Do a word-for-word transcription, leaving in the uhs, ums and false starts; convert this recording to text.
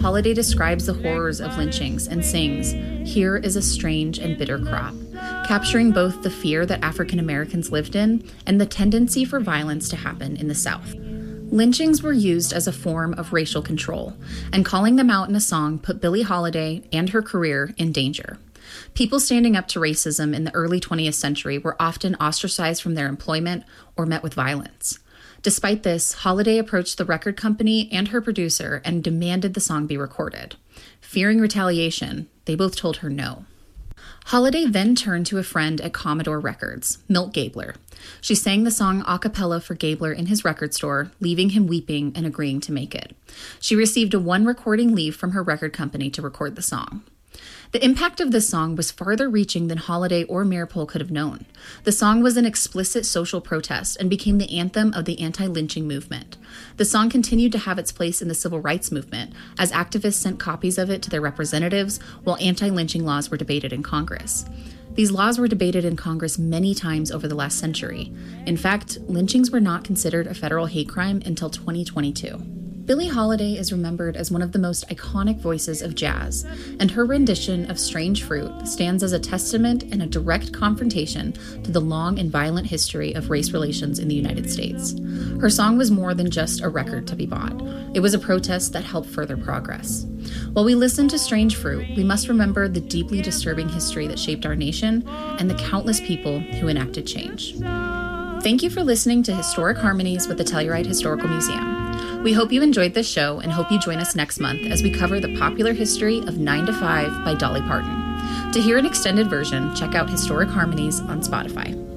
Holiday describes the horrors of lynchings and sings, "Here is a strange and bitter crop," capturing both the fear that African Americans lived in and the tendency for violence to happen in the South. Lynchings were used as a form of racial control, and calling them out in a song put Billie Holiday and her career in danger. People standing up to racism in the early twentieth century were often ostracized from their employment or met with violence. Despite this, Holiday approached the record company and her producer and demanded the song be recorded. Fearing retaliation, they both told her no. Holiday then turned to a friend at Commodore Records, Milt Gabler. She sang the song a cappella for Gabler in his record store, leaving him weeping and agreeing to make it. She received a one-recording leave from her record company to record the song. The impact of this song was farther reaching than Holiday or Meeropol could have known. The song was an explicit social protest and became the anthem of the anti-lynching movement. The song continued to have its place in the civil rights movement, as activists sent copies of it to their representatives while anti-lynching laws were debated in Congress. These laws were debated in Congress many times over the last century. In fact, lynchings were not considered a federal hate crime until twenty twenty-two. Billie Holiday is remembered as one of the most iconic voices of jazz, and her rendition of Strange Fruit stands as a testament and a direct confrontation to the long and violent history of race relations in the United States. Her song was more than just a record to be bought. It was a protest that helped further progress. While we listen to Strange Fruit, we must remember the deeply disturbing history that shaped our nation and the countless people who enacted change. Thank you for listening to Historic Harmonies with the Telluride Historical Museum. We hope you enjoyed this show and hope you join us next month as we cover the popular history of nine to five by Dolly Parton. To hear an extended version, check out Historic Harmonies on Spotify.